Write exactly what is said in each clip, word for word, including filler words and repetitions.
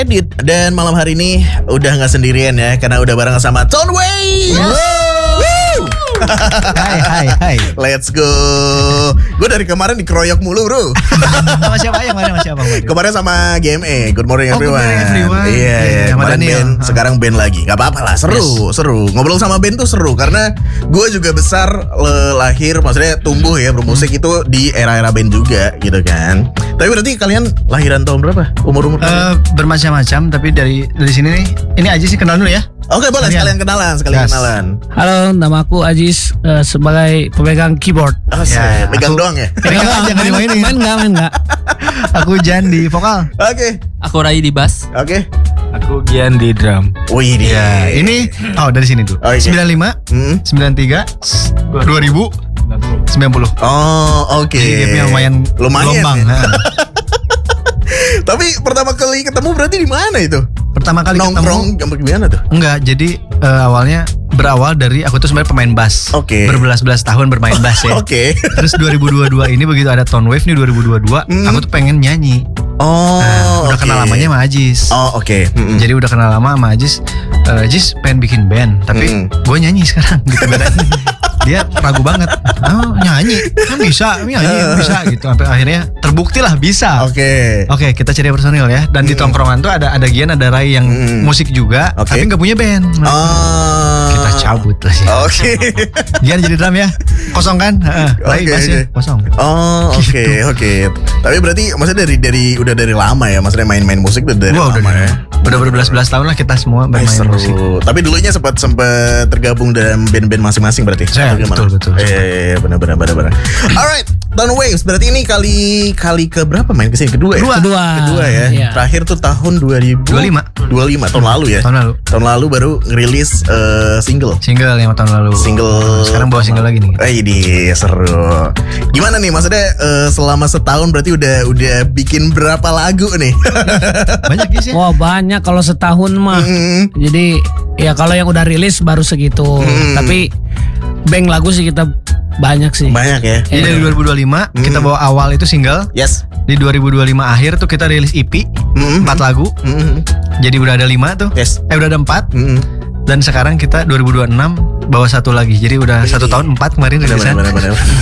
Edit. Dan malam hari ini udah gak sendirian ya, karena udah bareng sama Tonway. Hai hai hai. Let's go. Gue dari kemarin dikeroyok mulu bro. Sama siapa yang mana sama siapa? Kemarin sama G M E. Good morning Oh, everyone. good morning everyone. Iya, Iya, iya. sama Kemarin Daniel. band, sekarang band lagi. Gak apa-apa lah, seru, Yes. seru. Ngobrol sama band tuh seru karena gue juga besar le- lahir, maksudnya tumbuh ya bermusik Hmm. itu di era-era band juga gitu kan. Tapi berarti kalian lahiran tahun berapa? Umur-umur kalian? Eh, bermacam-macam tapi dari dari sini nih. Ini aja sih kenal dulu ya. Oke boleh Kalian. sekalian kenalan, sekalian Yes. kenalan. Halo, nama aku Ajis uh, sebagai pemegang keyboard. Oh, Ya, pegang aku- doang ya. Pegang aja nggak dimainin. Main enggak, main enggak. Aku Jan di vokal. Oke, Aku Rai di bass. oke. Aku Gian di drum. Wih, Ya, ini oh dari sini tuh. Oh, iya. sembilan puluh lima, Hmm. sembilan puluh tiga, dua ribu, sembilan puluh. Oh, oke. Jadi gapnya lumayan Lumayan. gelombang. ya. Ha. Tapi pertama kali ketemu berarti di mana itu? Pertama kali Nongkrong ketemu apa gimana tuh? enggak, jadi eh, awalnya berawal dari aku tuh sebenarnya pemain bass. Oke. Berbelas-belas tahun bermain bass ya. Oke. Terus dua ribu dua puluh dua ini begitu ada Tonwave nih dua ribu dua puluh dua, Hmm. aku tuh pengen nyanyi. Oh, Nah, udah oke. kenal lamanya sama Ajis. Oh, oke. Mm-mm. Jadi udah kenal lama sama Ajis. Eh, Ajis pengen bikin band, tapi Mm. gue nyanyi sekarang gitu bedanya. Dia ragu banget. Oh, nyanyi kan bisa, nyanyi bisa gitu. Sampai akhirnya terbukti lah bisa. Oke. Oke, kita cari personil ya. Dan di Mm. tongkrongan tuh ada ada Gian, ada Rai yang Mm. musik juga, Oke. tapi nggak punya band. Oh. Kita cabut lah sih. Oke. Gian jadi drum ya. Kosong kan? Heeh. Rai Oke, bass ya. oke. Kosong. Oh, oke, Gitu. oke. Tapi berarti maksudnya dari dari udah dari lama ya, maksudnya main-main musik udah dari Wah, udah lama dari- ya. Udah berbelas-belas tahun lah kita semua Eh, bermain seru. musik. Tapi dulunya sempat sempat tergabung dalam band-band masing-masing berarti. Saya, Atau gimana? betul, betul. Iya, iya, iya, benar benar benar benar. Alright, Down Waves berarti ini kali kali ke berapa main kesini? Kedua ya? Kedua. Kedua. Kedua ya. Iya. Terakhir tuh tahun dua ribu dua puluh lima. dua puluh lima tahun lalu ya. Tahun lalu. Tahun lalu baru ngerilis eh, single. Single yang tahun lalu. Single. Sekarang bawa single lagi nih. Eh, ini seru. Gimana nih maksudnya eh, selama setahun berarti udah udah bikin berapa lagu nih? Banyak ya sih. Wah, banyak kalau setahun mah. Hmm. Jadi ya kalau yang udah rilis baru segitu. Hmm. Tapi bank lagu sih kita banyak sih. Banyak ya. Jadi dari dua ribu dua puluh lima kita bawa awal itu single. Yes. Di dua ribu dua puluh lima akhir tuh kita rilis E P Mm-mm. empat lagu. Mm-mm. Jadi udah ada lima tuh. Yes. Eh udah ada empat. Mm-mm. Dan sekarang kita dua ribu dua puluh enam bawa satu lagi. Jadi udah satu tahun empat kemarin Benar, rilisan. benar, benar, benar.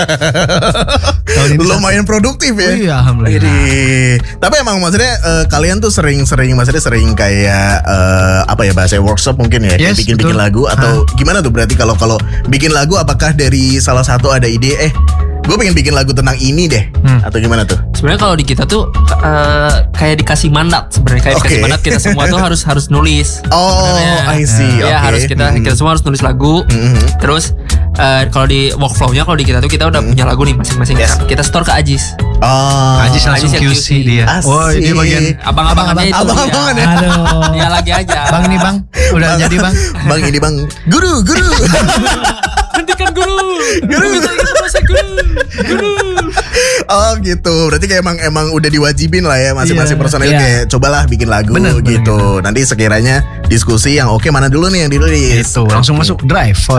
Tahun ini Lumayan produktif ya. Oh iya, alhamdulillah. Jadi, tapi emang maksudnya eh, kalian tuh sering-sering maksudnya sering kayak eh, apa ya bahasa workshop mungkin ya, kayak Yes, bikin-bikin betul. lagu atau gimana tuh berarti kalau kalau bikin lagu apakah dari salah satu ada ide eh gue pengen bikin lagu tentang ini deh Hmm. atau gimana tuh? Sebenarnya kalau di kita tuh eh, kayak dikasih mandat sebenarnya kayak Oke. dikasih mandat kita semua tuh harus harus nulis. Oh, Sebenarnya. I see. Ya Oke. harus kita Hmm. kita semua harus nulis lagu. Mhm. Terus eh, kalau di workflow-nya kalau di kita tuh kita udah punya lagu nih masing-masing. Yes. Kita store ke Ajis. Oh. Ajis langsung Ajis yang Q C Q C. dia. Asik. Oh, dia bagian Abang-abangannya itu. Abang-abangan ya? Aduh. Ya lagi aja. Bang ini bang, udah jadi bang. Bang ini bang, guru, guru. Hentikan guru. Guru. Minta informasi guru. Guru. Oh gitu, berarti kayak emang emang udah diwajibin lah ya masing-masing Iya, personil iya. kayak cobalah bikin lagu Bener, bener gitu. Nanti sekiranya diskusi yang oke mana dulu nih yang dirilis. Itu langsung masuk drive. Oh.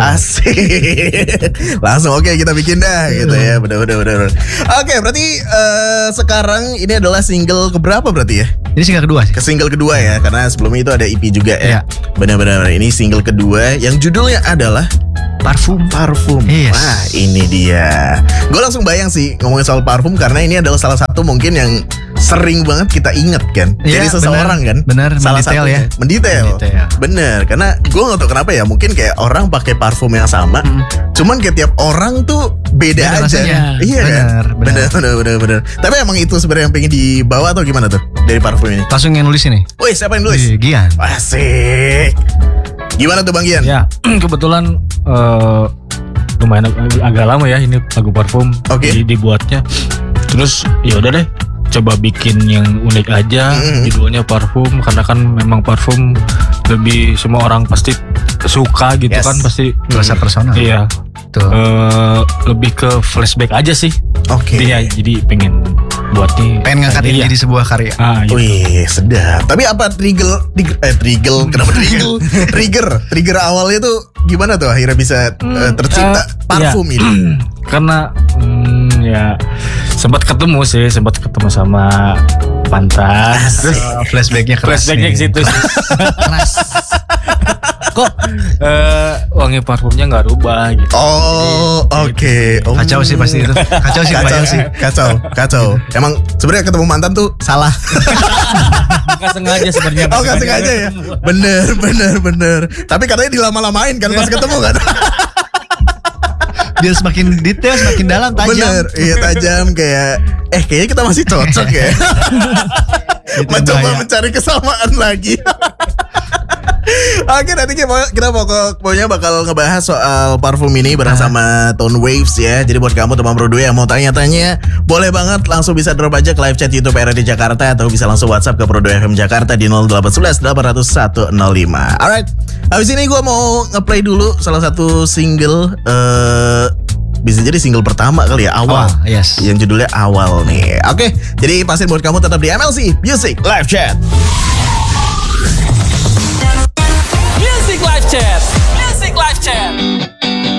Asik. Langsung oke kita bikin dah gitu ya. Bener bener bener. Oke, berarti eh, sekarang ini adalah single keberapa berarti ya? Ini single kedua sih. Ke single kedua ya, karena sebelumnya itu ada E P juga ya. Iya. Benar-benar ini single kedua yang judulnya adalah Parfum. Parfum. Yes. Wah, ini dia. Gue langsung bayang sih ngomongin soal parfum karena ini adalah salah satu mungkin yang sering banget kita inget kan. Iya, Jadi seseorang benar. kan. Benar, salah mendetail satunya. ya. Mendetail. Mendetail. Bener, karena gue gak tau kenapa ya. Mungkin kayak orang pakai parfum yang sama. Hmm. Cuman kayak tiap orang tuh beda, Beda aja. rasanya. Iya kan. Benar, benar. Bener, bener, bener, bener. Tapi emang itu sebenarnya yang pengen dibawa atau gimana tuh dari parfum ini? Langsung yang nulis ini. Wih, siapa yang nulis? Wih, Gian. Asik. Gimana tuh Bang Gian? Ya, kebetulan eh, lumayan ag- agak lama ya ini lagu parfum Oke. di- dibuatnya. Terus ya udah deh, coba bikin yang unik aja, Mm. judulnya parfum karena kan memang parfum lebih semua orang pasti suka gitu Yes. kan pasti. Rasa personal. Iya. Tuh. Eh, lebih ke flashback aja sih. Oke. Intinya jadi pengen buat nih. Pengen ngangkatin Iya. jadi sebuah karya. Ah, gitu. Wih, sedap. Tapi apa trigger, trigger eh trigger, kenapa trigger? trigger, trigger awalnya tuh gimana tuh akhirnya bisa eh, tercipta eh, parfum ini? Karena hmm, ya sempat ketemu sih, sempat ketemu sama Pantas. Terus Oh, flashbacknya keras. flashbacknya ke nih. situ. Keras. Kok eh, wangi parfumnya nggak rubah gitu. Oh, oke. Oh. Kacau sih pasti itu. Kacau sih, Kacau kebayang sih, kacau, kacau. Emang sebenarnya ketemu mantan tuh salah. Nggak sengaja sebenarnya. Oh, nggak sengaja ya. Bener, bener, bener. Tapi katanya dilama-lamain kan pas ketemu kan. Biar semakin detail, semakin dalam, tajam. Bener, iya tajam kayak. Eh, kayaknya kita masih cocok ya. Itu yang Mencoba bahaya. mencari kesamaan lagi. Oke, nanti kita, kita pokok, pokoknya bakal ngebahas soal parfum ini bareng sama Tone Waves ya. Jadi buat kamu teman Bro dua yang mau tanya-tanya, boleh banget langsung bisa drop aja ke live chat YouTube R R D Jakarta atau bisa langsung WhatsApp ke Bro dua F M Jakarta di nol delapan satu satu delapan nol satu nol lima. Alright, habis ini gue mau ngeplay dulu salah satu single, eh bisa jadi single pertama kali ya, awal. Awal, yes. Yang judulnya Awal nih. Oke, jadi pastiin buat kamu tetap di M L C Music Live Chat.